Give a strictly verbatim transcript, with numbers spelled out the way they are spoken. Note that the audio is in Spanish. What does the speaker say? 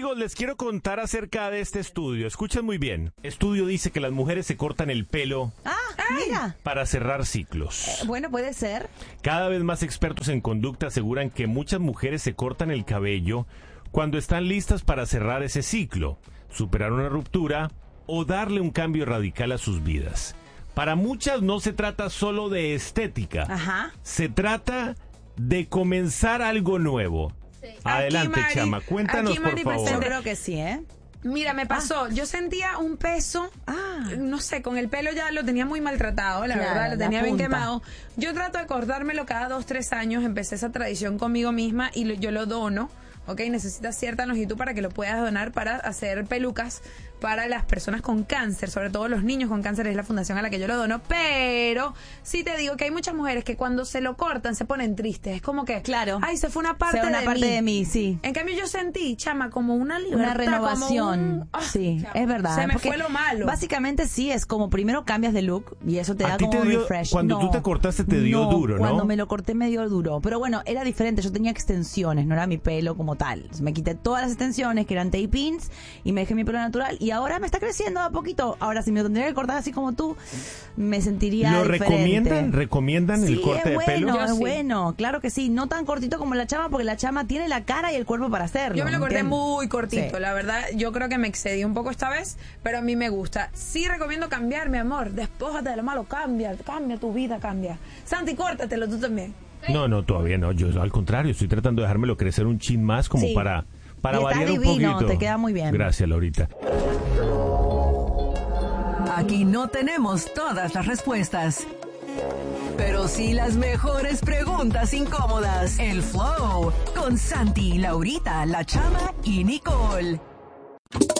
Amigos, les quiero contar acerca de este estudio. Escuchen muy bien. Estudio dice que las mujeres se cortan el pelo Ah, mira. para cerrar ciclos. Eh, bueno, puede ser. Cada vez más expertos en conducta aseguran que muchas mujeres se cortan el cabello cuando están listas para cerrar ese ciclo, superar una ruptura o darle un cambio radical a sus vidas. Para muchas no se trata solo de estética. Ajá. Se trata de comenzar algo nuevo. Sí. Adelante, Aquí, Mari, Chama, cuéntanos aquí, Mari, por favor. Yo creo que sí, ¿eh? Mira, me pasó, yo sentía un peso, Ah. no sé, con el pelo ya lo tenía muy maltratado, la Claro, verdad, lo la tenía bien punta. quemado. Yo trato de cortármelo cada dos, tres años, empecé esa tradición conmigo misma y lo- yo lo dono, ¿ok? Necesitas cierta longitud para que lo puedas donar para hacer pelucas para las personas con cáncer, sobre todo los niños con cáncer, es la fundación a la que yo lo dono, pero sí te digo que hay muchas mujeres que cuando se lo cortan se ponen tristes, es como que, Claro. ay, se fue una parte, Sea una de, parte mí. de mí, sí. En cambio yo sentí, chama, como una libertad, Una renovación. como un- ah, sí, chama, es verdad. Se me porque fue lo malo. Básicamente sí, es como primero cambias de look y eso te ¿A da ti como te dio- refresh. cuando tú te cortaste te dio duro, no? Cuando me lo corté me dio duro. Pero bueno, era diferente. Yo tenía extensiones, no era mi pelo como tal. Me quité todas las extensiones que eran tape-ins y me dejé mi pelo natural y ahora me está creciendo a poquito. Ahora, si me lo tendría que cortar así como tú, me sentiría ¿Lo diferente. recomiendan? ¿Recomiendan el Sí, corte es de bueno, pelo? Yo es sí. bueno, claro que sí. No tan cortito como la chama, porque la chama tiene la cara y el cuerpo para hacerlo. Yo me lo corté ¿entiendes? muy cortito, Sí. la verdad. Yo creo que me excedí un poco esta vez, pero a mí me gusta. Sí recomiendo cambiar, mi amor. Despójate de lo malo, cambia, cambia tu vida, cambia. Santi, córtatelo tú también. No, no, todavía no. Yo al contrario, estoy tratando de dejármelo crecer un chin más como Sí. para, para Y está variar un divino, poquito. te queda muy bien. Gracias, Laurita. Aquí no tenemos todas las respuestas, pero sí las mejores preguntas incómodas. El Flow con Santi, Laurita, La Chama y Nicole.